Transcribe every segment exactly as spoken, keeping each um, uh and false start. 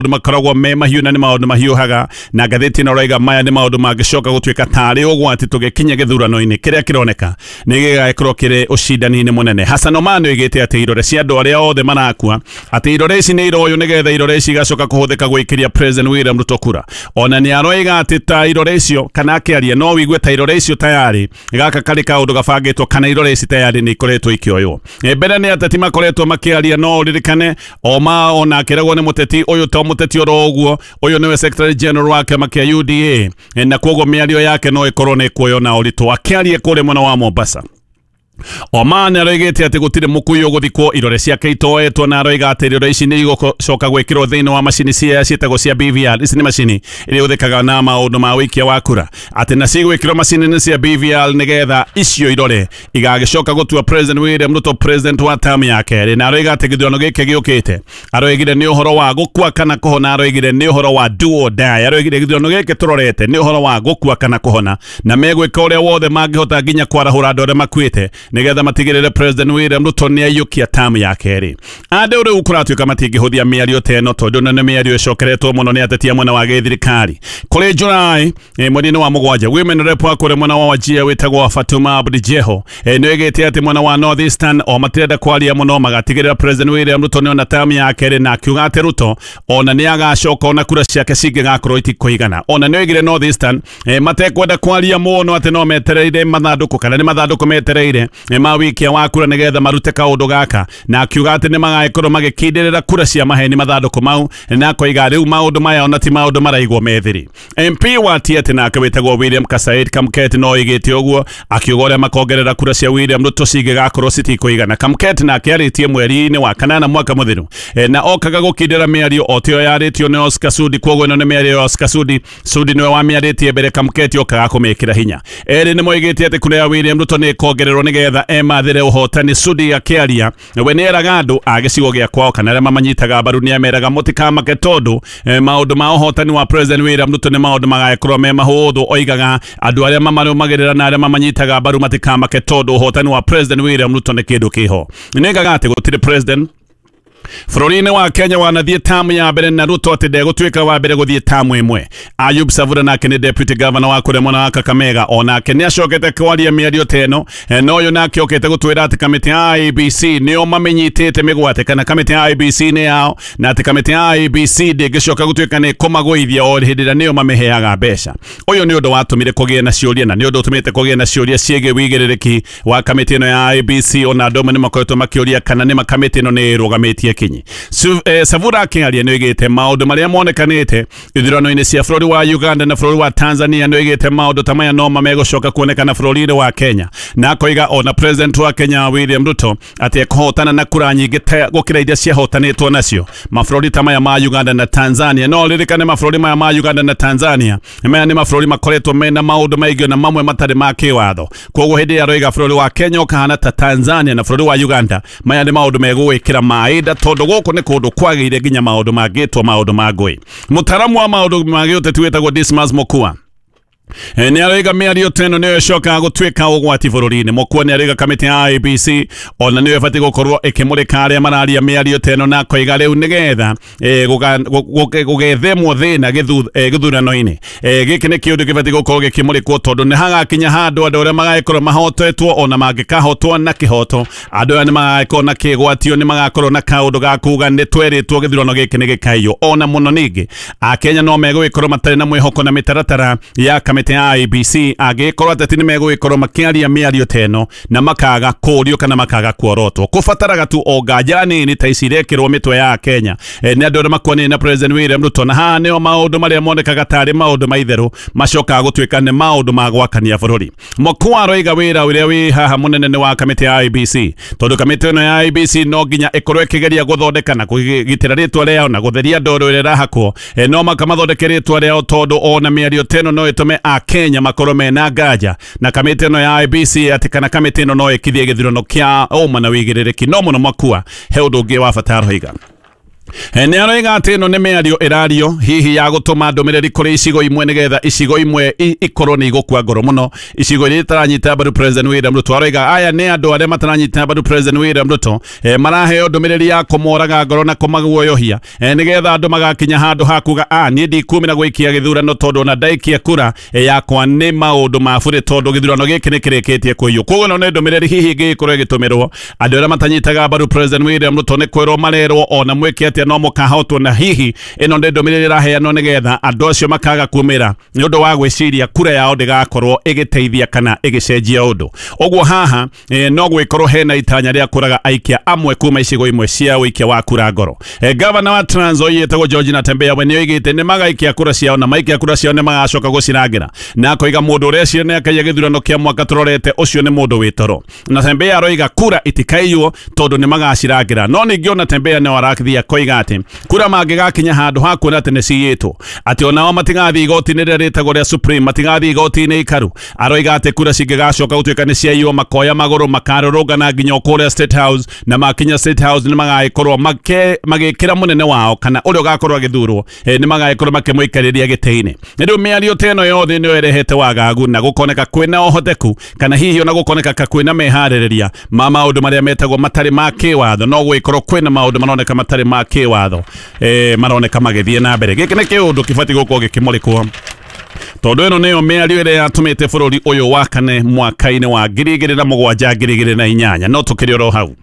makoragwo me mahiũ na nĩ maũndũ mahiũhaga na ngathĩti ĩno roiga maya nĩ maũndũ mangĩcoka gũtuĩka tarĩ ũgwati tũgĩkinya gĩthurano-inĩ kĩrĩa kĩroneka nĩ gĩgagĩkorwo kĩrĩ ũcindani-inĩ mũnene. Hassan Omar oigĩte atĩ irore cia andũ arĩa othe marakua atĩ irore ici nĩ iroywo nĩgetha irore ici igacoka kũhũthĩka gwĩkĩria President William Ruto kura. Ona nĩ aroiga atĩ ta irore icio kana akĩaria no wigue ta irore icio tayari gaka karĩ kaũndũ gabangĩtwo kana irore ici tayari nĩ ikoretwo ikĩoywo. Mbere nĩ ateti makoretwo makĩaria no ũririkane Oma ona akĩragwo nĩ mũteti ũyũ to mũteti oro ũguo ũyũ nĩwe Secretary General wa kĩama kĩa U D A na koguo mĩario yake no ĩkorwo nĩ kuoyo na ũritũ akĩaria kũrĩ mwena wa Mombasa. Omar aroigĩte atĩ gũtirĩ mũkuĩ ũgũthikwo irore ciake itoetwo na aroiga atĩ irore ici nĩ igũcoka gwĩkĩrwo thĩinĩ wa macini cia ciĩtagwo cia B V R. Ici nĩ macini iria ihũthĩkaga na maũndũ ma ũikia wa kura atĩ na cigwĩkĩrwo macini-inĩ cia B V R nĩgetha icio irore igagĩcoka gũtua President William Ruto president wa term ya kerĩ. Na aroiga atĩ gĩthurano gĩkĩ gĩũkĩte aroigire nĩ ũhoro wa gũkua kana kũhona, aroigire nĩ ũhoro wa do or die, aroigire gĩthurano gĩkĩ tũrorete nĩ ũhoro wa gũkua kana kũhona na megwĩka ũrĩa wothe mangĩhota nginya kwarahũra andũ arĩa makuĩte nĩgetha matigĩrĩre President William Ruto nĩ aiyũkia term ya kerĩ. Andũ rĩu kũratuĩka matingĩhũthia mĩario ta ĩno tondũ na nĩ mĩario ĩcokeretwo mũno nĩ ateti a mwena wa gĩthirikari. Kũrĩ July mweri-inĩ wa mũgwanja women rep wa kũrĩ mwena wa Wajir wĩtagwo Fatuma Abdi Jeho nĩ oigĩte atĩ mwena wa North Eastern o matirenda kwaria mũno magatigĩrĩra President William Ruto nĩ ona term ya kerĩ na akiuga atĩ Ruto ona nĩ agacoka ona kura ciake cingĩgakorwo itikũigana. Ona nĩ oigire North Eastern matekwenda kwaria mũno atĩ no metereire mathandũkũ kana nĩ mathandũkũ metereire ma wikia wa kura nĩgetha marute kaũndũ gaka na akiuga atĩ nĩ magagĩkorwo magĩkindĩrĩra kura cia maheni mathandũkũ mau na akoiga rĩu maũndũ maya ona ti maũndũ maraigwo methiri. M P wa Tiete nake wĩtagwo William Kasaid Kamket no oigĩte ũguo akiuga ũrĩa makongerera kura cia William Ruto cingĩgakorwo citikũigana. Kamket nake arĩtie mweri-inĩ wa kanana mwaka mũthiru na okaga gũkindĩra mĩario o tĩo yarĩtio nĩ Oscar Sudi, koguo ĩno nĩ mĩario ya Oscar Sudi. Sudi nĩwe wamĩarĩtie mbere, Kamket okaga kũmĩkĩra hinya. Erĩ nĩ moigĩte atĩ kura ya William Ruto nĩ ĩkongererwo nĩgetha emathĩre ũhotani. Sudi akĩaria we nĩ eraga andũ a gĩcigo gĩa kwao kana arĩa mamanyitaga mbaru nĩ ameraga mũtikamake tondũ maũndũ ma ũhotani wa President William Ruto nĩ maũndũ magagĩkorwo me mahũthũ. Oigaga andũ arĩa mamarũmagĩrĩra na arĩa mamanyitaga mbaru matikamake tondũ ũhotani wa President William Ruto nĩ kĩndũ kĩho. Nĩoigaga atĩ gũtirĩ president bũrũri-inĩ wa Kenya wanathiĩ tamu ya mbere na Ruto atĩ ndegũtuĩka wa mbere gũthiĩ tamu ĩmwe. Ayub Savura nake nĩ deputy governor wa kũrĩa mwena wa Kakamega onake nĩ acokete kwaria mĩario ta ĩno no ũyũ nake okĩte gũtwĩra atĩ kamĩtĩ ya I E B C nĩo mamenyitĩte mĩgwate kana kamĩtĩ ya I E B C nĩ yao na atĩ kamĩtĩ ya I E B C ndĩngĩcoka gũtuĩka nĩ kũmagũithia o hĩndĩ ĩrĩa nĩo mamĩheaga mbeca. Ũyũ nĩ ũndũ watũmire kũgĩe na ciũria na nĩ ũndũ ũtũmĩte kũgĩe na ciũria ciĩgiĩ wĩigĩrĩrĩki wa kamĩtĩ ĩno ya I E B C ona andũ amwe nĩ makoretwo makĩũria kana nĩ kamĩtĩ ĩno nĩ ĩrũgamĩtie kinyi. Savura akĩaria nĩ oigĩte maũndũ marĩa monekanĩte ithurano-inĩ cia bũrũri wa Uganda na bũrũri wa Tanzania nĩ oigĩte maũndũ ta maya no mamegũcoka kuonekana bũrũri-inĩ wa Kenya na akoiga ona president wa Kenya William Ruto atĩ ekũhotana na kura nyingĩ gũkĩra iria ciahotanĩtwo nacio mabũrũri ta maya ma Uganda na Tanzania. No ririkane mabũrũri maya ma Uganda na Tanzania maya nĩ mabũrũri makoretwo mena maũndũ maingĩ na mamwe matarĩ ma kĩwatho, koguo hĩndĩ ya roiga bũrũri wa Kenya ũkahana ta Tanzania na bũrũri wa Uganda maya nĩ maũndũ megũgwĩkĩra maĩnda tondũ gũkũ nĩ kũndũ kwagĩire nginya maũndũ mangĩtwo maũndũ ma ngũĩ. Mũtaramu wa maũndũ ma gĩũteti wĩtagwo Dismas Mokua nĩ aroiga mĩario ta ĩno nĩyo ĩcokaga gũtuĩka ũgwati bũrũri-inĩ. Mokua nĩ aroiga kamĩtĩ ya I E B C ona nĩyo ĩbatiĩ gũkorwo ĩkĩmũrĩka arĩa mararia mĩario ta ĩno na akoiga rĩu nĩgetha gũgethemwo thĩna gĩthurano-inĩ gĩkĩ nĩ kĩũndũ gĩbatiĩ gũkorwo gĩkĩmũrĩkwo tondũ nĩ hagakinya handũ andũ arĩa magagĩkorwo mahotetwo ona mangĩkahotwo na kĩhoto andũ aya nĩ magagĩkorwo na kĩgwatio nĩ magakorwo na kaũndũ ga kuuga nĩ twerĩtwo gĩthurano gĩkĩ nĩ gĩkaiywo. Ona mũno ningĩ Akenya no megũgĩkorwo matarĩ na mwĩhoko na mĩtaratara ya kamĩtĩ ya I E B C angĩkorwo ateti nĩ megũgĩkorwo makĩaria mĩario ta ĩno na makaga kũũrio kana makaga kuorotwo. Kũbataraga tu o nganja nini ta ici irekĩrwo mĩtwe ya Kenya nĩ andũ arĩa makonainie na President William Ruto na haha nĩo maũndũ marĩa monekaga tarĩ maũndũ ma itherũ macokaga gũtuĩka nĩ maũndũ ma gwakania bũrũri. Mokua aroiga wĩra ũrĩa wĩ haha mũnene nĩ wa kamĩtĩ ya I E B C tondũ kamĩtĩ ĩno ya I E B C no nginya ĩkorwo ĩkĩgeria gũthondeka na kũgitĩra rĩtwa rĩao na gũtheria ndoro ĩrĩa ĩrahakwo no makamathondeke rĩtwa rĩao tondũ ona mĩario ta ĩno no ĩtũme Kenya makorwo mena nganja na kamĩtĩ ĩno ya I E B C atĩ kana kamĩtĩ ĩno no ĩkithie gĩthurano kĩa ũma na wĩigĩrĩrĩki. No mũno Mokua he ũndũ ũngĩ wa bata aroiga Nĩ aroiga atĩ ĩno nĩ mĩario ĩrario hihi ya gũtũma ndũmĩrĩri kũrĩ icigo imwe nĩgetha icigo imwe ikorwo nĩ igũkua ngoro mũno icigo iria itaranyita mbaru President William Ruto. Aroiga aya nĩ andũ arĩa mataranyita mbaru President William Ruto e, maraheo ndũmĩrĩri ya kũmoraga ngoro na kũmaguoyohia e, nĩgetha andũ magakinya handũ ha kuga a niĩ ndikumĩra gũikia gĩthurano tondũ na ndaikia kura e, yakwa nĩ maũndũ ma bũrĩ tondũ gĩthurano gĩkĩ nĩ kĩrĩkĩtie kũiywo. Koguo no nĩ ndũmĩrĩri hihi ĩngĩkorwo ĩgĩtũmĩrwo andũ arĩa matanyitaga mbaru President William Ruto nĩ kwĩrwo marerwo ona mwĩke atĩa no mũkahotwo na hihi ĩno nĩ ndũmĩrĩri ĩraheanwo nĩgetha andũ acio makaga kumĩra nĩ ũndũ wa gwĩciria kura yao ndĩgakorwo ĩgĩteithia kana ĩgĩcenjia ũndũ. Ũguo haha e, no gwĩkorwo hena itanya rĩa kũraga aikia amwe kuma icigo imwe cia ũikia wa kura ngoro. E, Governor wa Trans Nzoia etagwo George Natembeya we nĩoigĩte nĩ magaikia kura ciao na maikia kura ciao nĩ magacoka gũcirangĩra na akoiga mũndũ ũrĩa ciira nĩ akaia gĩthurano kĩa mwaka tũrorete ũcio nĩ mũndũ wĩ toro. Natembeya aroiga kura itikaiywo tondũ nĩ magacirangĩra no ningĩ Natembeya no arakithia akoiga atĩ kura mangĩgakinya handũ ha kuona atĩ nĩ ciyĩtwo atĩ onao matigathiĩ igoti-inĩ rĩrĩa rĩtagwo rĩa Supreme matigathiĩ igoti-inĩ ikaru. Aroiga atĩ kura cingĩgacoka gũtuĩka nĩ ciaiywo makoya magũrũ makarũrũngana nginya kũrĩa State House na makinya State House nĩ magagĩkorwo magĩkĩra mũnene wao kana ũrĩa ũgakorwo agĩthurwo e, nĩ magagĩkorwo makĩmũikarĩria gĩtĩ-inĩ. Rĩu mĩario ta ĩno yothe nĩyo ĩrehete wagagu na gũkoneka kwĩna ũhoteku kana hihi ona gũkoneka kwĩna meharĩrĩria ma maũndũ marĩa metagwo matarĩ ma kĩwatho no gwĩkorwo kwĩna maũndũ maroneka matarĩ ma kĩwatho e, maroneka magĩthiĩ na mbere. Gĩkĩ nĩ kĩũndũ kĩbatiĩ gũkorwo gĩkĩmũrĩkwo tondũ ĩno nĩyo mĩario ĩrĩa yatũmĩte bũrũri ũyũ wakane mwaka-inĩ wa ngiri igĩrĩ na mũgwanja ngiri igĩrĩ na inyanya no tũkĩrĩ oro hau.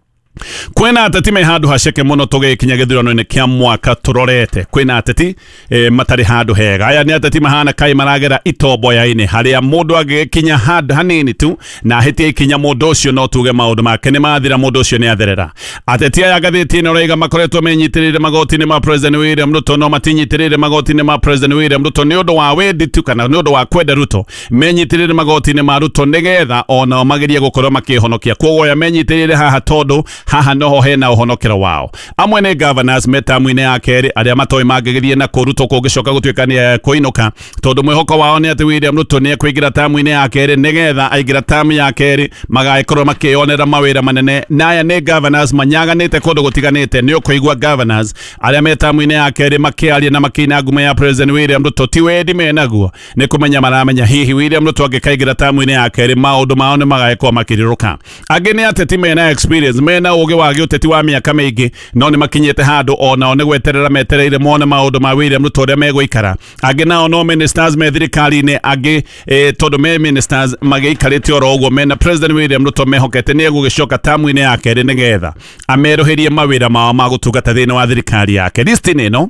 Kwĩna ateti me handũ haceke mũno tũgĩkinya gĩthurano-inĩ kĩa mwaka tũrorete. Kwĩna ateti e, matarĩ handũ hega. Aya nĩ ateti mahana kai maragera itomboya-inĩ harĩa mũndũ agĩkinya handũ hanini tu na hĩtia ikinya mũndũ ũcio no tuge maũndũ make nĩ mathira mũndũ ũcio nĩ atherera. Ateti aya ngathĩti-inĩ ũraiga makoretwo menyitĩrĩire magoti-inĩ ma President William Ruto no matinyitĩrĩire magoti-inĩ ma President William Ruto nĩ ũndũ wa wendi tu kana nĩ ũndũ wa kwenda Ruto. Menyitĩrĩire magoti-inĩ ma Ruto nĩgetha ona magerie gũkorwo makĩhonokia. Koguo ya menyitĩrĩire haha tondũ haha noho hena ũhonokero wao. Amwe nĩ governors metamu-inĩ ya kerĩ arĩa matoĩ mangĩgĩthiĩ na kũrutwo kũngĩcoka gũtuĩka nĩ kũinũka tondũ mwĩhoko wao nĩ atĩ William Ruto nĩ ekũingĩra tamu-inĩ ya kerĩ nĩgetha aingĩra tamu ya kerĩ magagĩkorwo makĩonera mawĩra manene. Na aya nĩ governors manyaganĩte kũndũ gũtiganĩte. Nĩ ũkũigua governors arĩa metamu-inĩ ya kerĩ makĩaria na makĩina ngumo ya President William Ruto ti wendi menaguo nĩ kũmenya maramenya hihi William Ruto angĩkaingĩra tamu-inĩ ya kerĩ maũndũ mao nĩ magagĩkorwo makĩrirũka. Angĩ nĩ ateti mena experience mena ũgĩ wa gĩũteti wa mĩaka mĩingĩ no nĩ makinyĩte handũ onao nĩ gweterera metereire mone maũndũ ma William Ruto ũrĩa megũikara. Angĩ nao no ministers me thirikari-inĩ angĩ e, tondũ me ministers magĩikarĩte oro ũguo mena President William Ruto mehokete nĩ egũgĩcoka tamu-inĩ ya kerĩ nĩgetha amerũhĩrie mawĩra mao ma gũtungata thĩinĩ wa thirikari yake. Listing ĩno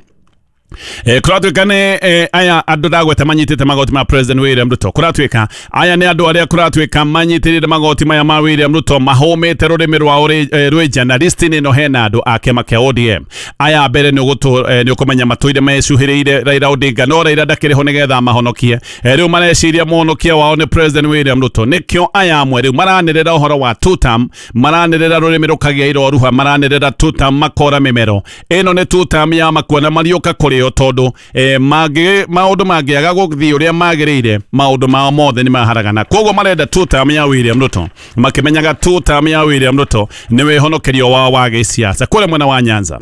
Eh, kuratuika ni eh, aya andu dagweta manyitite magoti ma President William Ruto. Kuratuika aya ni andu aria kuratuika manyitire magoti maya ma William Ruto mahomete rurimi rwa uri eh, rweja na listini no hena andu ake make O D M. Aya mbere ni gutu eh, ni ukumenya matuire mecuhiriire Raila Odinga no Raila ndakiriho nigetha mahonokie. Eh, riu mareciria muhonokia wao ni President William Ruto. Nikyo aya amwe riu maranirira uhoro wa two term, maranirira rurimi rukagia iroruha, maranirira two term makora mimero. Eno ni two term ya makuona marioka kuri tondu eh, magi maundu magiaga guthii uria magirire maundu mao mothe ni maharagana. Koguo marenda two term ya William Ruto makimenyaga two term ya William Ruto ni wihonokerio wao wa gisiasa kule mwena wa Nyanza.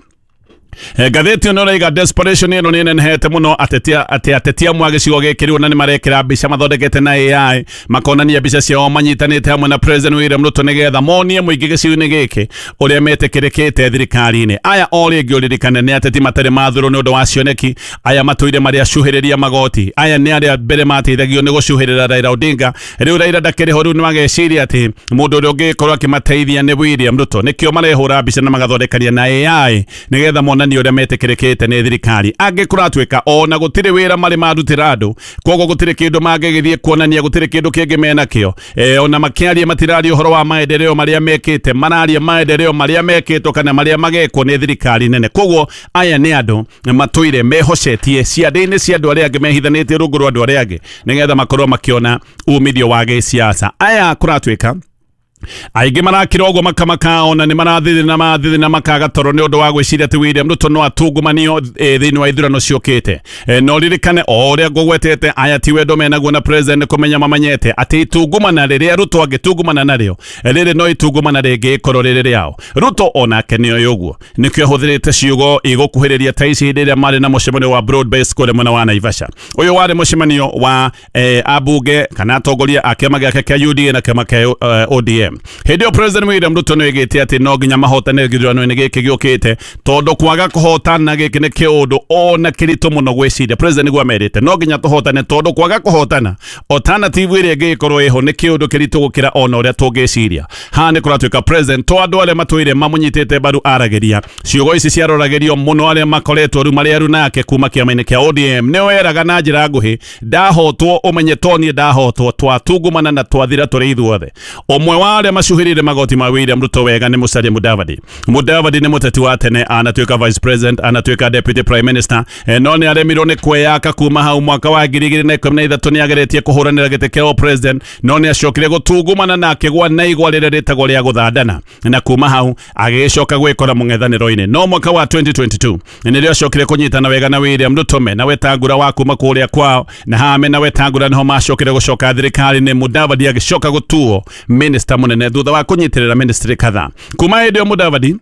Eh, gatheti ono raiga desperation ino ni nenehete muno atetia ate atetia mwagicigo gekiriwo na ni marekera mbica mathondekete na A I makonania mbica ciao manyitanite hamwe na President William Ruto nigetha monie muingi gicigo-ini giki uria metekerekete thirikari-ini. Aya ori ngioririkane ni ateti matari mathuro ni undu wa cioneki. Aya matuire maria cuhiriria magoti. Aya ni aria mbere mateithagio ni gucuhirira Raila Odinga. Riu Raila ndakiriho riu ni mageciria ati mundu uria ungikorwo akimateithia ni William Ruto. Nikio marehura mbica na magathondekania na A I nigetha mona ni uria metekerekete ni thirikari. Ange kuratuika ona gutire wira mari marutira andu kogo gutire kindu mangegithie kuonania gutire kindu kingi mena kio. E, ona makiaria matirari uhoro wa maendeleo maria mekite mararia maendeleo maria mekitwo kana maria magekwo ni thirikari nene. Kogo aya ni andu matuire mehocetie ciande-ini cia andu aria angi mehithanite rungu rwa andu aria angi nigetha makorwo makiona umithio wa giciasa. Aya kuratuika aige marakira ogwo makamaka na ni marathithina na mathithina makaga toro ni undu wa gwiciria ati William Ruto no atungumanio e, thiini wa ithurano ciukite e, no ririkane oria ngugwetete aya ti wendo menaguo na president kumenya mamanyete ati itungumana riria Ruto agitungumana nario riri no itungumana ringi ikoro riri riao Ruto onake nio yoguo nikio huthirite ciugo igukuhiriria taici hindi iria mari na mucemanio wa broad base kule mwena wa Naivasha. Uyu wari mucemanio wa e, abunge kana atongoria a kiama giake kia U D A na kiama kia uh, O D M. Hindi o president William Ruto no igite ati no nginya mahotane githurano-ini giki giukite tondu kwaga kuhotana giki ni kiundu ona kirito muno gwiciria president gwa merite no nginya tuhotane tondu kwaga kuhotana alternative iria gikorwo iho ni kiundu kirito gukira ona uria tungiciria ha ni kuratuika president to andu aria matwire mamunyitite baru arageria ciugo ici ciaroragerio muno aria makoretwo ru mari aru nake kuma kiama-ini kia O D M ni weraga na njira nguhi ndahotwo umenye toni ndahotwo twatungumana na twathira turi ithuothe umwe wa aria macuhirire magoti ma William Ruto wega ni Musalia Mudavadi. Mudavadi ni muteti wa tene anatuika vice president anatuika deputy prime minister e, no ni aremirwo ni kweyaka kuma hau mwaka wa ngiri igiri na ikumi na ithatu ni ageretie kuhuranira giti kia president no ni acokire gutungumana nake gwa na igwa riria ritagwo ria guthandana na kuma hau agicoka gwikora mung'ethaniro-ini no mwaka wa twenty twenty-two ni rio acokire kunyitana wega na William Ruto me na wetangura wa kuma kuria kwao na hame na wetangura niho macokire gucoka thirikari ni Mudavadi agicoka gutuo minister munene thutha wa kunyitirira ministry kadhaa kuma hindi o Mudavadi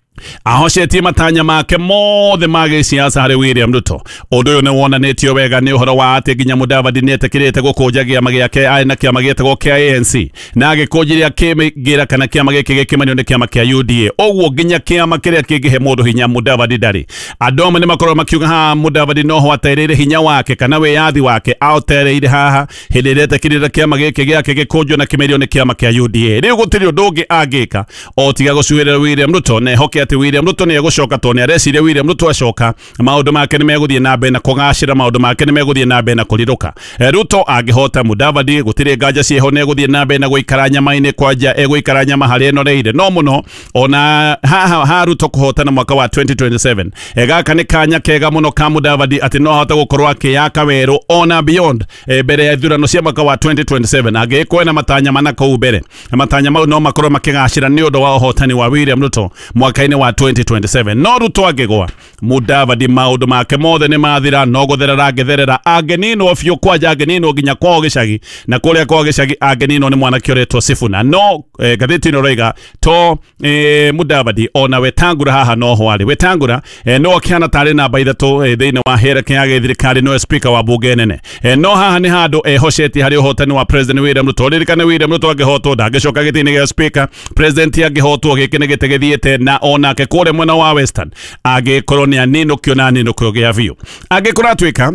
ahocetie matanya make mothe ma giciaca hari William Ruto undu uyu ni wonanitio wega ni uhoro wa ati nginya Mudavadi ni etikirite gukunja kiama giake ai na kiama gietagwo kia A N C na agikunjiria kigira kana kiama giki gikimanio ni kiama kia U D A ogwo nginya kiama kiria kingihe mundu hinya Mudavadi ndari andu amwe ni makorwo makiuga ha Mudavadi noho aterere hinya wake kana wiyathi wake autereire haha hindi iria etikirire kiama giki giake gikunjio na kimerio ni kiama kia U D A riu gutiri undu ungi angika o tiga gucuirira William Ruto ne hoke ati William Ruto ni egucoka to ni areciria William Ruto acoka maundu make ni meguthie na mbere na kugacira maundu make ni meguthie na mbere na kuriruka Ruto angihota Mudavadi gutire nganja cieho ni eguthie na mbere na guikara nyama-ini kwanja eguikara nyama hari enoreire no muno ona haha ha Ruto kuhotana mwaka wa twenty twenty-seven egaka ni kanya kega muno ka Mudavadi ati no hota gukorwo akiyaka weru ona beyond e, mbere ya ithurano cia mwaka wa twenty twenty-seven agikwena matanya mana kuu mbere matanya mau no makorwo makigacira ni undu wa uhotani wa William Ruto mwaka-ini wa twenty twenty-seven no Ruto agigwa Mudavadi maundu make mothe ni mathira no gutherera agitherera agenino biu kwanja agenino nginya kwao gicagi na kuria kwao gicagi agenino ni mwana kioretwo Sifuna no eh, gatheti no roiga to eh, Mudavadi ona wetangura haha no hwari wetangura eh, no kiana tari namba ithatu eh, thiini wa hereke ya thirikari no speaker wa bunge nene eh, no haha ni handu eh, hoceti hari uhotani wa president William Ruto ririkane William Ruto agihotwo ndagicoka gitini gia speaker president agihotwo giki ni gite githiete na ona ke kore mwena wa Western agikorwo ni anino kio na anino kio gia view agikora twika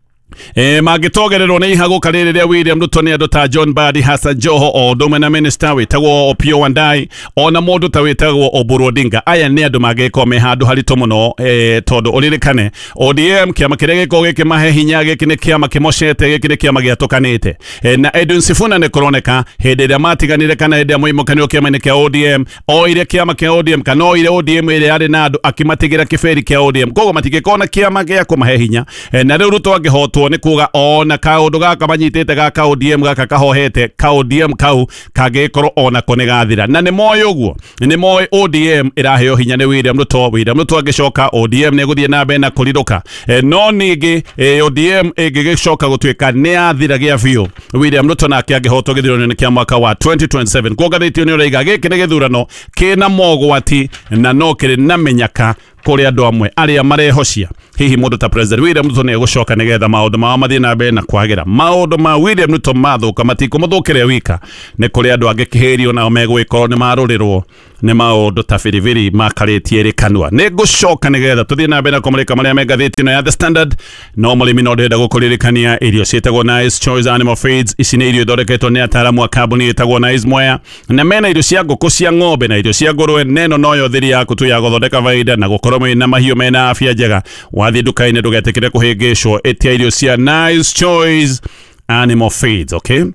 E magitogererwo ni ihago kaririria William Ruto ni andu ta John Mbadi Hassan Joho o ndume na minister witagwo Opiyo Wandayi ona mundu ta witagwo Oburu Odinga aya ni andu magiko me handu harito muno e, tondu uririkane O D M kiama kiria giko giki mahe hinya giki ni kiama kimocete giki ni kiama giatukanite e, na Edwin Sifuna ni kuroneka hindi iria matiganire kana hindi muimukanio kiama-ini kia O D M o ire kiama kia O D M kana o ire O D M ire yari na andu akimatigira kiberi kia O D M kogo matigikona kiama gia kumahe hinya e, na riu Ruto agihotwo ni kuga ona kaundu gaka banyitite gaka O D M gaka kahohete ka O D M kau kagikorwo ona kone gathira na ni moyo uguo ni moyo O D M iraheo hinya ni William Ruto William Ruto agicoka O D M ni guthie na mbere na kuriruka e, no ningi e, O D M igigicoka gutwika ni athira gia biu William Ruto nake agihotwo githurano kia mwaka wa twenty twenty-seven kugathetio ni uraiga giki ni githurano kina mogwati na no kiri na menyaka kuri andu amwe aria marehocia hihi mundu ta president William Ruto ni egucoka nigetha maundu ma mathie na mbere na kwagira maundu ma William Ruto mathuka matiko muthukire wika ni kuri andu angi kihirio nao megwikorwo ni marurirwo ni maundu ta biribiri makaritie rikanua ni gucoka nigetha tuthie na mbere na kumulika maria megatheti no ya The Standard no mulimi no ndenda gukuririkania irio cietagwo Nice Choice Animal Feeds ici ni irio ithondeketwo ni ataramu a kambuni itagwo Nice Mwea na mena irio cia nguku cia ng'ombe na irio cia ngurwe neno noyo thiri yaku tu ya guthondeka faida na gukorwo na mahiũ mena afya njega wathi nduka-inĩ ndũgetikire kuhĩngĩcwo etia irio cia Nice Choice Animal Feeds okay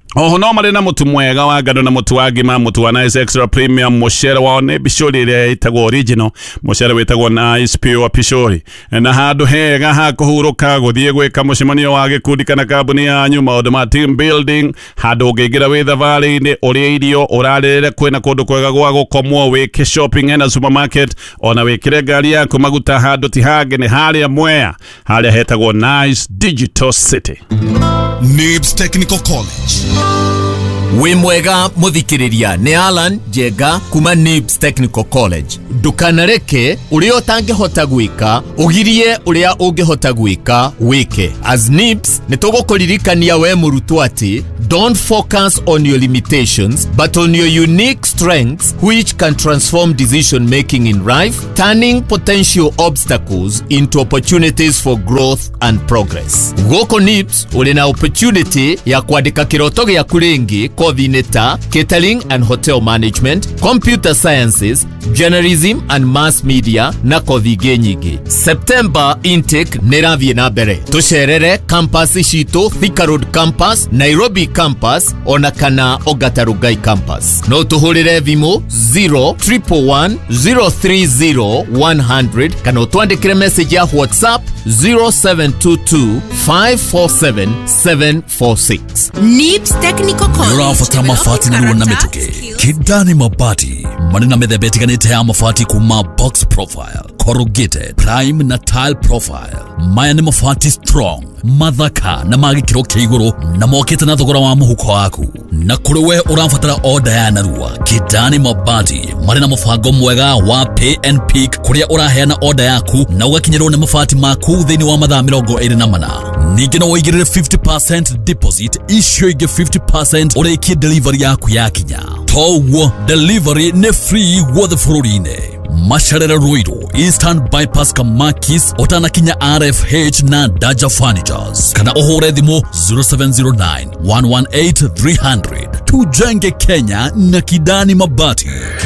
oho no mari na mutu mwega wa ngano na mutu wa ngima mutu wa Nice Extra Premium mucere wao ni bishori ile itagwo original mucere witagwo Nice Pure Bishori na handu hega ha kuhuruka guthie gwika mucemanio wa gikundi kana kambuni yanyu maundu ma team building handu ungigira wi thavari-ini uria irio urarire kwina kundu kwega gwa gukomwo wike shopping and supermarket ona wikire ngari yaku maguta handu ti hange ni haria Mwea haria hetagwo Nice Digital City. Nibs Technical College. We mwega muthikiriria ni Alan Jega kuma Nibs Technical College. Dukanareke uria utangihota gwika ugirie uria ungihota gwika wike. As Nibs nitugukuririkania we murutwo ati don't focus on your limitations but on your unique strengths which can transform decision making in life, turning potential obstacles into opportunities for growth and progress. Goko Nibs uli na opportunity ya kuandika kiroto gyaku ringi kothi-ini ta catering and hotel management, computer sciences, journalism and mass media na kothi ingĩ nyingĩ. September intake nĩrathiĩ na mbere. Tucerere campus citu Thika Road campus, Nairobi campus ona kana Ongata Rongai campus. No tuhurire thimu zero one one one zero three zero one hundred kana utwandikire message ya WhatsApp zero seven two two five four seven seven four six. Nibs Technical College. Urafata mafati na ruona mituke. Kidani Mabati. Manina methemba itiganite ya mafati kuma box profile, corrugated, prime na tile profile. Maya ni mafati strong, mathaka na magikiro kia iguru na mokite na thogora wa muhuko waku. Na kuri we urafatara order ya narua. Kidani Mabati marina mufango mwega wa pay and pick kuria uraheana order yaku na ugakinyirwo ni mafati maku thini wa mathaa mirongo iri na mana. Ningĩ no woigirire fifty percent deposit icio ingĩ fifty percent ũrĩkie delivery yaku yakinya. Toguo delivery nĩ free guothe bũrũri-inĩ. Macerere Ruiru, Eastern Bypass Kamakis, utanakinya R F H na Daja Furnitures. Kana uhure thimu zero seven zero nine one one eight three hundred. Tujenge Kenya na Kidani Mabati.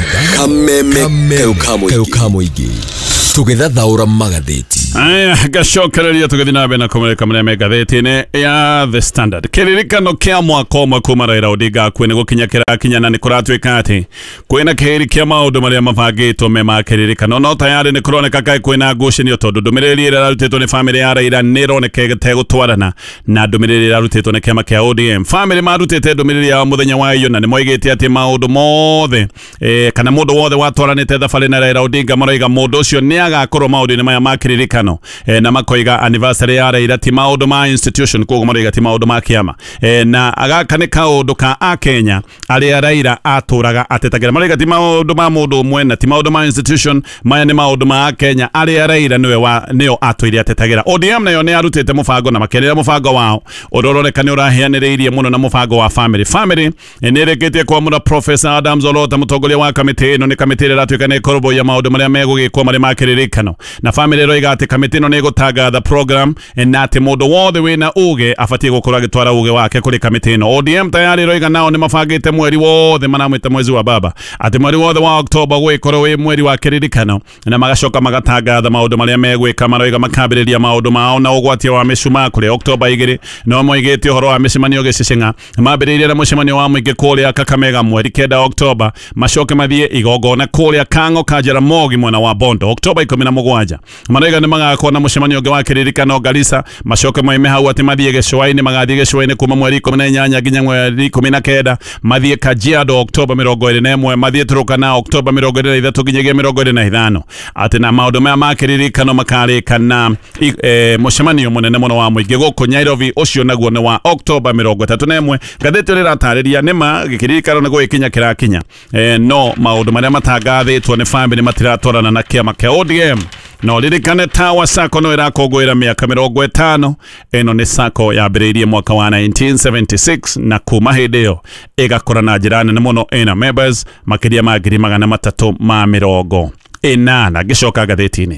Kameme keukamo igi. Tugetha thaura magatheti. Aya, gacokereria tugethi na mbere na kumurika mureme gatheti-ini ya The Standard. Kiririkano kia mwaka umwe kuma Raila Odinga kwene gukinya kirakinya na nikuratuika ati kwina kihiri kia maundu maria mabangitwo me ma kiririkano no tayari ni kuroneka kai kwina ngucanio tondu ndumiriri ira rutitwo ni family ya Raila ni roneka gete gutwarana na ndumiriri ira rutitwo ni kiama kia O D M. Family marutite ndumiriri ya muthenya wa iyo na ni moigite ati maundu mothe eh, kana mundu wothe watwaranite thabari na Raila Odinga maroiga mundu ucio ni agakorwo maundu ni maya ma kiririkano eh, na makoiga anniversary ya Raila ti maundu ma institution koguo maroiga ti maundu ma kiama eh, na agaka ni kaundu ka a Kenya aria Raila aturaga atetagira maroiga ti maundu ma mundu umwe na ti maundu ma institution maya ni maundu ma Kenya aria Raila niwe wa nio atwire atetagira. O D M nayo ni arutite mubango na makerera mubango wao uroroneka ni urahianiriirie muno na mubango wa family family eh, ni reketie kwa mura Professor Adams Olota mutongoria wa kamiti ino ni kamiti ira twika ni korobo ya maundu maria megugikwo mari ma kiririkano na family roiga ati kamiti ino ni gutangatha program na ati mundu wothe wina uge afatie gukora gitwara uge wake kuri kamiti ino. O D M tayari roiga nao ni mabangite mweri wothe manamwita mwezi wa baba ati mweri wothe wa October gwikorwo wi mweri wa kiririkano na magacoka magatangatha maundu maria megwika maroiga makambiriria maundu mao na ugwatia wa micuma kuri October igiri no moigite horo wa micemanio gicinga mambiriria na mucemanio wa muingi kuria Kakamega mweri kenda October macoke mathie igogona kuria Kango ka Jaramogi mwena wa Bondo October ikumi na mugwanja maroiga ni magakorwo na mucemanio wa kiririkano Garissa macoke moime hau ati mathie gicwaini magathie gicwaini kuma mweri ikumi na inyanya nginya mweri ikumi na kenda mathie Kajiado October mirongo iri na imwe mathie Turukana October mirongo iri na ithatu nginyagia mirongo iri na ithano ati na maundu maya ma kiririkano makarikana e, mucemanio munene muno wa muingi guku Nairobi ucio naguo ni wa October mirongo ithatu na imwe. Gatheti riratariria nima gikiririkano ni gwikinya kirakinya e, no maundu maria matangathitwo ni family matiratwarana na kiama kia O D M no ririkane tawa sako no irakongwira miaka mirongo itano ino ni sako yambiriirie mwaka wa nineteen seventy-six na kuma hindi iyo igakora na njira nene muno ina members makiria ma ngiri magana matatu ma mirongo inana gicoka gatheti-ini.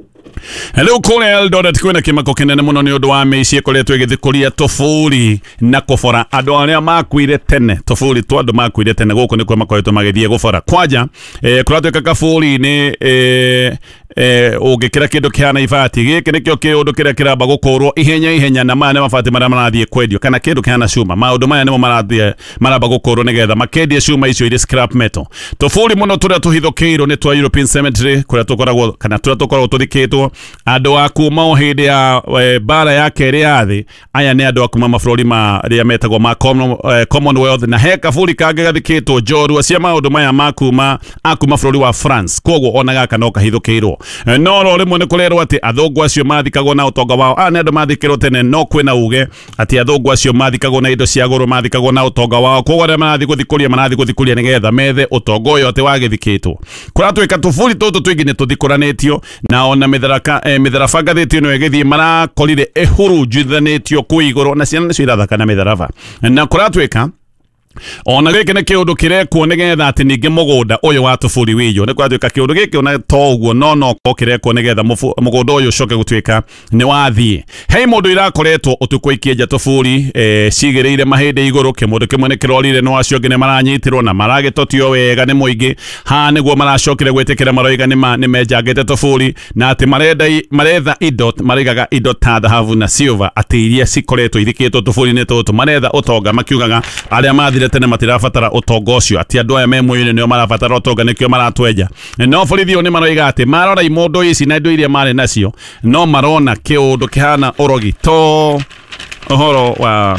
Hello kule Eldoret kwina kimako kinene muno ni undu wa miici ikoretwo igithikuria tofuri na kufora andu aria makuire tene tofuri tu andu makuire tene guku ni kwa makoretwo magithie gufora kwaja eh kuratweka kaburi ni eh eh ugikira kindu kiana ifati giki nikyo kiundu kiria kiramba gukorwo ihenya ihenya na mane mafati maria marathie kwendio kana kindu kiana cuma maundu maya nimo marathie maramba gukorwo nigetha makendie cuma icio iri scrap metal tofuri muno turia tuhithukiirwo ni twa European Cemetery kuria tukoragwo kana turia tukoragwo tuthikitwo andu akuma o hindi ya e, bara ya keri yathi aya ni andu akuma mafurori ma ria metagwo ma Commonwealth na he kaburi kange gathikitwo njorua cia maundu maya makuma akuma bũrũri wa France koguo ona gaka no kahithũkĩirwo no ro rimwe nĩ kũrerwo atĩ athũngũ acio mathikagwo na ũtonga wao a nĩ andũ mathikĩrwo tene no kwĩna uge atĩ athũngũ acio mathikagwo na indo cia goro mathikagwo na ũtonga wao koguo arĩa marathi gũthikũria marathi gũthikũria nĩgetha methe ũtonga ũyũ atĩ wagĩthikĩtwo kũratwĩka tũburi tũtũ twĩngĩ nĩ tũthikũranĩtio na ona mĩtharaka eh, mĩtharaba ngathĩti ĩno ĩgĩthiĩ marakorire ĩhurunjithanĩtio kwĩ igũrũ na ciana nĩcio irathaka na mĩtharaba na kũratwĩka ona gĩkĩ nĩ kĩũndũ kĩrekwo nĩgetha atĩ ningĩ mũgũnda ũyũ wa tũbũri wĩyũ nĩ kwatuĩka kĩũndũ gĩkĩ ona to ũguo no no ko kĩrekwo nĩgetha mũgũnda ũyũ ũcoke gũtuĩka nĩ wathiĩ hei mũndũ irakoretwo ũtukũ ikĩenja tũbũri e, cigĩrĩire mahĩndĩ igũrũ kĩmũndũ kĩmwe nĩ kĩrorire no acio angĩ nĩ maranyitirwo na maragĩtotio wega nĩ mũingĩ ha nĩguo maracokire gwĩtĩkĩra maroiga nĩ menjangĩte tũbũri na atĩ marenda maretha indo maraigaga indo ta thahabu na silver atĩ iria cikoretwo ithikĩtwo tũbũri-inĩ tũtũ maretha ũtonga makiugaga arĩa mathire tene matirabatara ũtonga ũcio atĩ andũ aya me muoyo-inĩ nĩo marabatara ũtonga nĩkĩo maratwenja no borithi nĩ maroiga atĩ marora imondo ici na indo iria marĩ nacio no marona kĩũndũ kĩhana ũrogi to ũhoro wa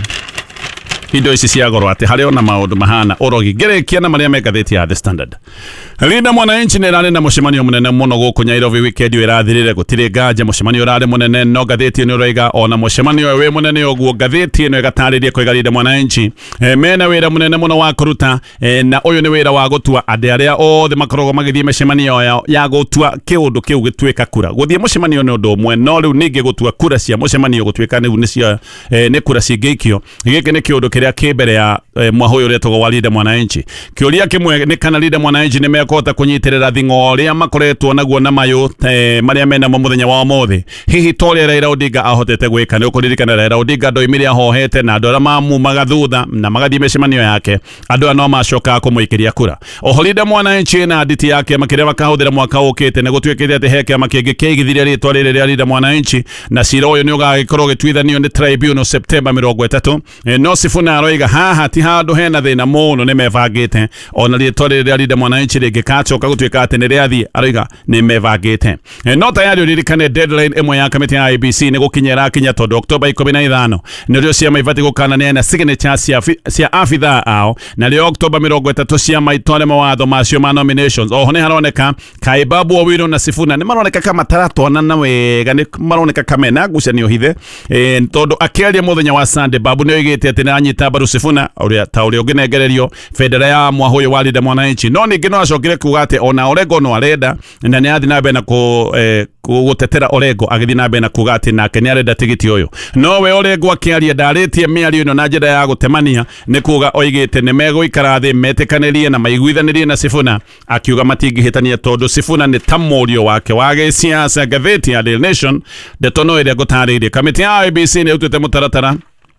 indo ici cia goro atĩ harĩ ona maũndũ mahana ũrogi ngĩrĩkia na marĩa me ngathĩti ya The Standard Linda Mwananchi nĩ ĩrarĩ na mũcemanio mũnene mũno gũkũ Nairobi weekend ĩrathirire gũtirĩ nganja mũcemanio ũrarĩ mũnene no ngathĩti ĩno ĩroiga ona mũcemanio ũyũ wĩ mũnene ũguo ngathĩti ĩno ĩgatarĩria kũiga Linda Mwananchi e, mena wĩra mũnene mũno wa kũruta e, na ũyũ nĩ wĩra wa gũtua andũ arĩa othe makoragwo magĩthiĩ mĩcemanio yao ya gũtua kĩũndũ kĩu gĩtuĩka kura gũthiĩ mũcemanio nĩ ũndũ ũmwe no rĩu ningĩ gũtua kura cia mũcemanio gũtuĩka nĩu nĩcio e, nĩ kura cingĩikio gĩkĩ nĩ kĩũndũ kĩrĩa kĩ mbere ya e, mwahoyo ũretagwo wa Linda Mwananchi kĩũria kĩmwe nĩ kana Linda Mwananchi nĩ mekũhota kũnyitĩrĩra thing'o ũrĩa makoretwo naguo na mayũ e, marĩa mena mo mũthenya wa ũmũthĩ hihi to ũrĩa Raila Odinga ahotete gwĩka nĩ ũkũririkana Raila Odinga ndoimire ahohete na andũ arĩa mamumaga thutha na magathiĩ mĩcemanio yake andũ aya no macokaga kũmũikĩria kura oho Linda Mwananchi na nditi yake makĩrĩa makahũthĩra mwaka ũkĩte nĩ gũtuĩkĩte atĩ he kĩama kĩngĩ kĩaigithirie rĩtwa rĩrĩ rĩa Linda Mwananchi na cira ũyũ nĩ ũgagĩkorwo gĩtuithanio nĩ tribunal September mĩrongo ĩtatũ e, no Sifuna aroiga haha ti handũ hena thĩna mũno nĩ mebangĩte ona rĩtwa rĩrĩ rĩa Linda Mwananchi rĩngĩgacoka gũtuĩka atĩ nĩ rĩathiĩ aroiga nĩ mebangĩte e, no tayari ũririkane deadline ĩmwe ya kamĩtĩ ya I B C nĩ gũkinyĩra kinya tondũ Oktoba ikũmi na ithano nĩrĩo ciama ibatiĩ gũkanania signature cia cia abithaa ao na rĩo Oktoba mĩrongo ĩtatũ ciama itware mawatho macio ma nominations oho nĩ haroneka Kai Babu Owino na Sifuna nĩ maroneka kama taratwanana wega nĩ maroneka kama na ngucanio hithe e, tondũ akĩaria mũthenya wa Sunday Babu nĩ oigĩte atĩ nĩ anyita mbaru Sifuna ũrĩa ta ũrĩa ũngĩnengererio bendera ya mwahoyo wa Linda Mwananchi no ningĩ no acokire kuuga atĩ ona Orengo no arenda na nĩ athiĩ na mbere na kũ eh, gũtetera Orengo agĩthiĩ na mbere na kuuga atĩ nake nĩ arenda tigiti ũyũ no we Orengo akĩaria ndarĩtie mĩario ĩno na njĩra ya gũtemania nĩ kuuga oigĩte nĩ megũikara thĩ metĩkanĩrie na maiguithanĩrie na Sifuna akiuga matingĩhĩtania tondũ Sifuna nĩ ta mũriũ wake wa gĩciaca ngathĩti ya Daily Nation ndeto no ĩrĩa ngũtarĩirie kamĩtĩ ya I B C nĩ ĩrutĩte mũtaratara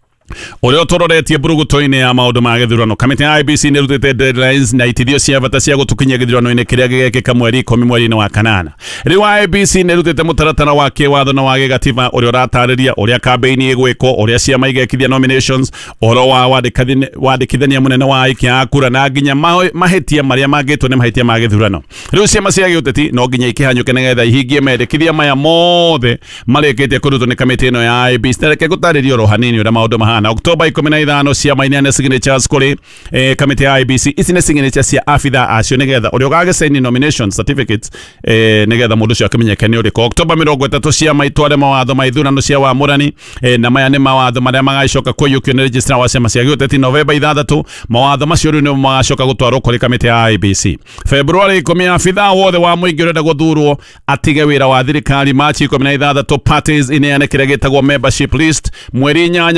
ũrĩa ũtũroretie mburuguto-inĩ ya maũndũ ma gĩthurano kamĩtĩ ya I B C nĩ ĩrutĩte deadlines na itithio cia bata cia gũtũkinyia gĩthurano-inĩ kĩrĩa gĩgekĩka mweri ikũmi mweri-inĩ wa kanana rĩu I B C nĩ ĩrutĩte mũtaratara wa kĩwatho na wa gĩgatiba ũrĩa ũratarĩria ũrĩa kambĩini ĩgwĩkwo ũrĩa ciama igekithia nominations ũhoro wa wandĩkithania mũnene wa aikia a kura na nginya mahĩtia marĩa mangĩtwo nĩ mahĩtia ma gĩthurano rĩu ciama cia gĩũteti no nginya ikĩhanyũke nĩgetha ihingie mendekithia maya mothe marĩkĩtie kũrutwo nĩ kamĩtĩ ĩno ya I B C reke gũtarĩria oro hanini ũrĩa maũndũ mahana Oktoba ikũmi na ithano ciama inene signatures kũrĩ eh, kamĩtĩ ya I B C ici nĩ signatures cia abithaa acio nĩgetha ũrĩa ũgagĩcaini nomination certificates eh, nĩgetha mũndũ ũcio akĩmenyeke nĩ ũrĩkũ Oktoba mĩrongo ĩtatũ ciama itware mawatho ma ithurano cia wamũrani eh, na maya nĩ mawatho marĩa magacoka kũiyũkio nĩ registrar wa ciama cia gĩũteti Novemba ithathatũ mawatho macio rĩu nĩmo magacoka gũtwarwo kũrĩ kamĩtĩ ya I B C February ikũmi abithaa wothe wa mũingĩ ũrenda gũthurwo atige wĩra wa thirikari Machi ikũmi na ithathatũ parties ineane kĩrĩa gĩtagwo membership list mweri inyanya mweri-inĩ wa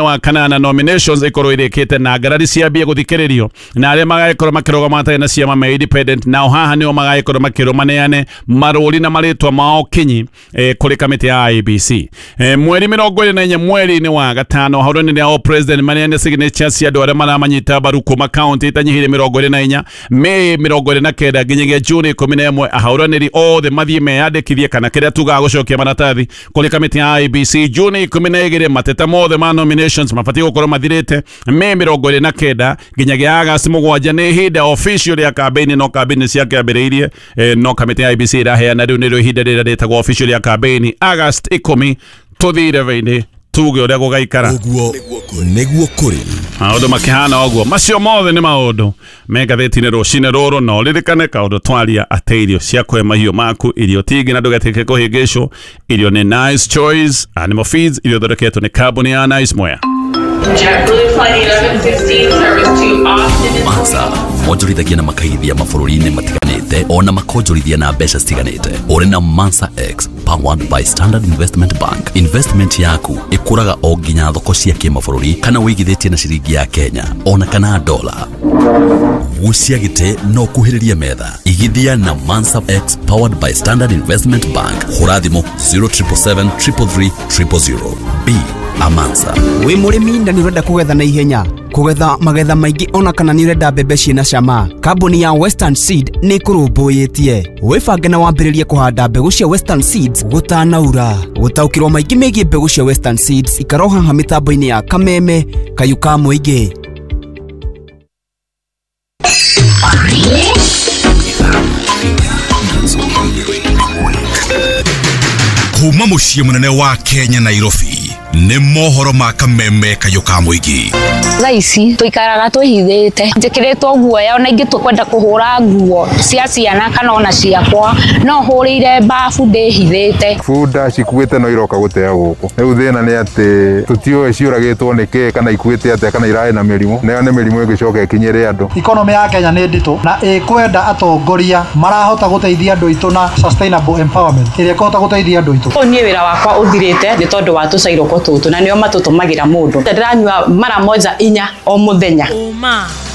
wa kanana nominations ikorwo irikite na ngarari ciambie guthikiririo na aria magaikorwo makirugama na ciama ma independent nao haha nio magaikorwo makirumaneane maruri na maritwa mao kinyi eh, kuri kamiti ya I E B C eh, mweri mirongo iri na inya mweri ni wa gatano haurani ni ao president maneane signature cia andu aria maramanyita baru kuma county itanyihire mirongo iri na inya Mei mirongo iri na kenda nginyagia June ikumi na imwe ahauraniri othe mathie meyandikithie kana kiria tuga gucokia maratathi kuri kamiti ya I E B C June ikumi na igiri mateta mothe ma nominations mabati gukorwo mathirite Mei mirongo iri na kenda nginyagia August mugwanja ni hinda official ya campaign no campaign cia kiambiriirie eh, no kamiti ya I E B C iraheana riu nirio hinda rira ritagwo official ya campaign August ikumi tuthire veini tuge uria gugaikara uguo niguo kuri maundu makihana uguo macio mothe ni maundu me gatheti-ini rucine ruru no ririkane kaundu twaria ate irio cia kwe mahiu maku irio tingi na ndugatike kuhingicwo irio ni Nice Choice Animal Feeds irio thondeketwo ni kambuni ya Nice Mwea JetBlue Flight eleven fifteen service to Austin. Mansa mojorithagia na makaithia mabũrũri-inĩ matiganĩte ona makonjorithia na mbeca citiganĩte uri na Mansa X powered by Standard Investment Bank. Investment yaku ikuraga o nginya thoko cia kĩmabũrũri kana wĩigithĩtie na ciringi ya Kenya ona kana dola. Guciagite no kuhiriria metha igithia na Mansa X powered by Standard Investment Bank. Hũra thimũ zero seven seven three three three zero zero. B Amansa. Wi murimi nda ni urenda kugetha na ihenya kugetha magetha maingi ona kana ni urenda mbembe ciina cama kambuni ya Western Seed ni kurumbuyitie wibange na wambiririe kuhanda mbegu cia Western Seeds gutanaura gutaukirwo maingi megie mbegu cia Western Seeds ikaroha ha mitambo-ini ya Kameme Kayuka Muingi kuma muciĩ munene wa Kenya Nairobi ni mohoro ma Kameme Kayuka Muingi Thaici tuikaraga twihithite njikiritwo guoya ona ingi tukwenda kuhura nguo cia ciana kana ona ciakwa no hurire bafu ndihithite funda cikuite no iroka gutea guku riu thina ni ati tutioe ciuragitwo niki kana ikuite ate kana irae na mirimu nayo ni mirimu ingicoka ikinyire andu economy ya Kenya ni ndito na ikwenda atongoria marahota guteithia andu itu na sustainable empowerment iria kohota guteithia andu itu Onye wira wakwa uthirite ni tondu wa tucairoko tutu na nio matutumagira mundu ndiranyua mara moja inya o muthenya Uma